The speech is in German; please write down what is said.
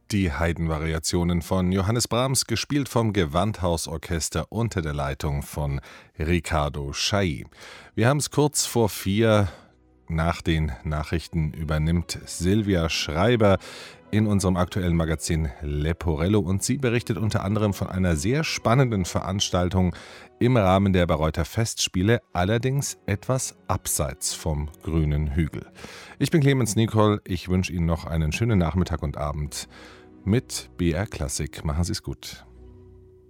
Die Haydn-Variationen von Johannes Brahms, gespielt vom Gewandhausorchester unter der Leitung von Riccardo Chailly. Wir haben es kurz vor 4. Nach den Nachrichten übernimmt Silvia Schreiber in unserem aktuellen Magazin Leporello und sie berichtet unter anderem von einer sehr spannenden Veranstaltung im Rahmen der Bayreuther Festspiele, allerdings etwas abseits vom grünen Hügel. Ich bin Clemens Nicol, ich wünsche Ihnen noch einen schönen Nachmittag und Abend mit BR Klassik. Machen Sie es gut.